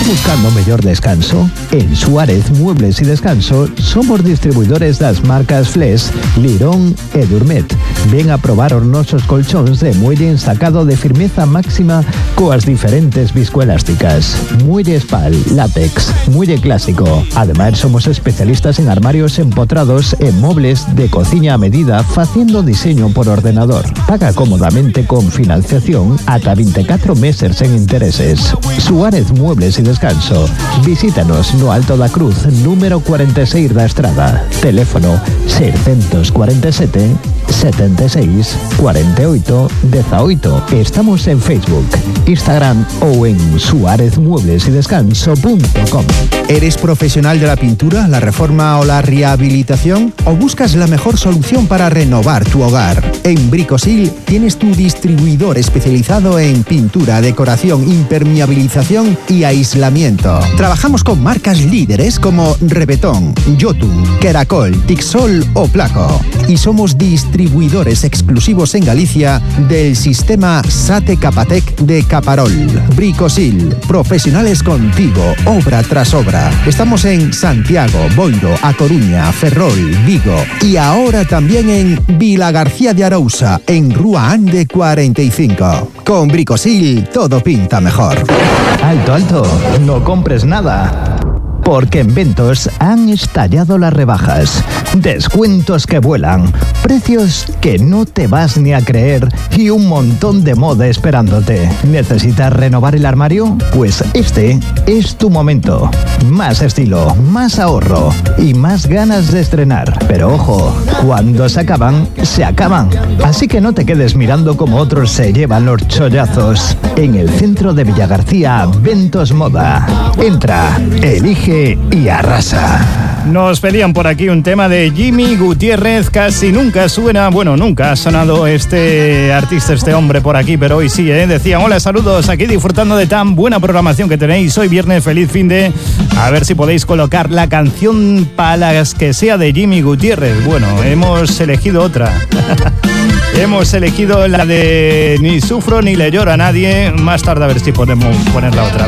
buscando mellor descanso? En Suárez Muebles y Descanso somos distribuidores das marcas Fles, Lirón e Durmet. Ven a probar os nosos colchóns de muelle ensacado de firmeza máxima coas diferentes viscoelásticas. Muelle espal, látex, muelle clásico. Ademais somos especialistas en armarios empotrados e mobles de cociña a medida facendo diseño por ordenador. Paga cómodamente con financiación ata 24 meses sen intereses. Suárez Muebles y Descanso. Visítanos no Alto da Cruz, número 46 da Estrada. Teléfono 647 76 48 18. Estamos en Facebook, Instagram o en suárezmueblesidescanso.com. ¿Eres profesional de la pintura, la reforma o la rehabilitación? ¿O buscas la mejor solución para renovar tu hogar? En Bricosil tienes tu distribuidor especializado en pintura, decoración, impermeabilización y aislamiento. Trabajamos con marcas líderes como Rebetón, Jotun, Keracol, Tixol o Placo. Y somos distribuidores exclusivos en Galicia del sistema SATE Capatec de Caparol. Bricosil, profesionales contigo, obra tras obra. Estamos en Santiago, Boiro, A Coruña, Ferrol, Vigo y ahora también en Vilagarcía de Arousa, en Rúa Ande 45. Con Bricosil todo pinta mejor. Alto, alto, no compres nada. Porque en Ventos han estallado las rebajas, descuentos que vuelan, precios que no te vas ni a creer y un montón de moda esperándote. ¿Necesitas renovar el armario? Pues este es tu momento. Más estilo, más ahorro y más ganas de estrenar. Pero ojo, cuando se acaban, se acaban. Así que no te quedes mirando como otros se llevan los chollazos. En el centro de Villagarcía, Ventos Moda. Entra, elige y arrasa. Nos pedían por aquí un tema de Jimmy Gutiérrez. Casi nunca suena, bueno, nunca ha sonado este artista, este hombre por aquí, pero hoy sí, decían, hola, saludos, aquí disfrutando de tan buena programación que tenéis. Hoy viernes, feliz fin de... A ver si podéis colocar la canción para las que sea de Jimmy Gutiérrez. Bueno, hemos elegido otra. Hemos elegido la de Ni sufro ni le lloro a nadie. Más tarde a ver si podemos poner la otra.